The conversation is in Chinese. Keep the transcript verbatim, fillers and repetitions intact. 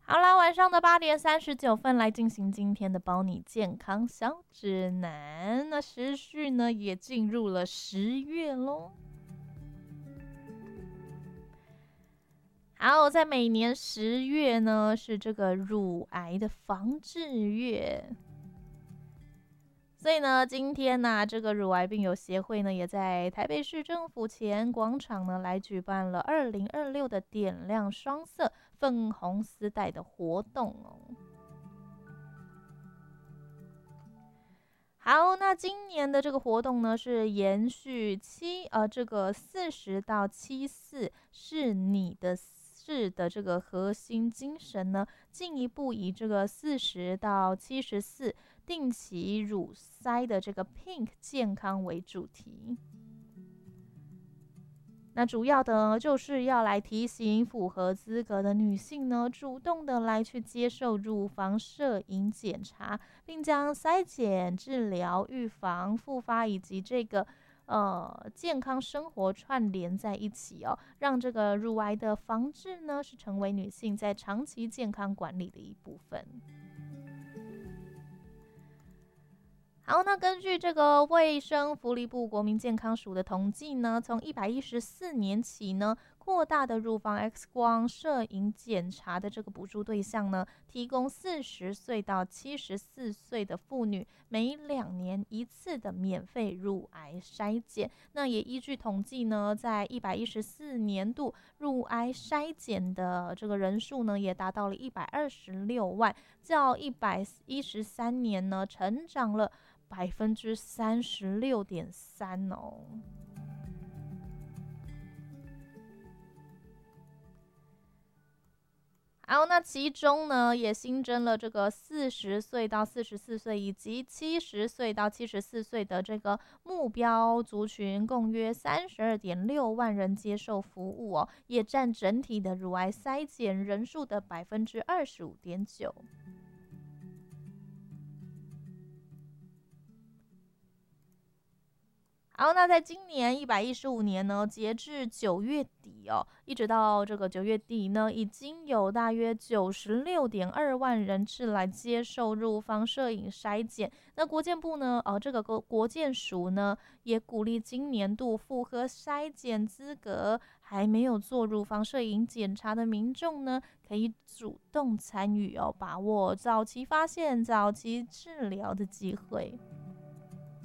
好啦，晚上的八点三十九分来进行今天的包你健康小指南。那时序呢也进入了十月咯。好，在每年十月呢是这个乳癌的防治月。所以呢，今天呢、啊，这个乳癌病友协会呢，也在台北市政府前广场呢，来举办了二零二六的点亮双色粉红丝带的活动哦。好，那今年的这个活动呢，是延续七呃这个四十到七四是你的事的这个核心精神呢，进一步以这个四十到七十四。定期乳筛的这个 Pink 健康为主题，那主要的就是要来提醒符合资格的女性呢，主动的来去接受乳房摄影检查，并将筛检、治疗、预防、复发以及这个呃健康生活串联在一起哦，让这个乳癌的防治呢是成为女性在长期健康管理的一部分。好，那根据这个卫生福利部国民健康署的统计呢，从一百一十四年起呢，扩大的乳房 X 光摄影检查的这个补助对象呢，提供四十岁到七十四岁的妇女每两年一次的免费乳癌筛检。那也依据统计呢，在一百一十四年度乳癌筛检的这个人数呢，也达到了一百二十六万，较一百一十三年呢，成长了百分之三十六点三哦。好，那其中呢也新增了这个四十岁到四十四岁以及七十岁到七十四岁的这个目标族群，共约三十二点六万人接受服务哦，也占整体的乳癌筛检人数的百分之二十五点九。好，那在今年一百一十五年呢，截至九月底哦，一直到这个九月底呢，已经有大约九十六点二万人次来接受乳房摄影筛检。那国健部呢，哦，这个国国健署呢，也鼓励今年度符合筛检资格还没有做乳房摄影检查的民众呢，可以主动参与哦，把握早期发现、早期治疗的机会。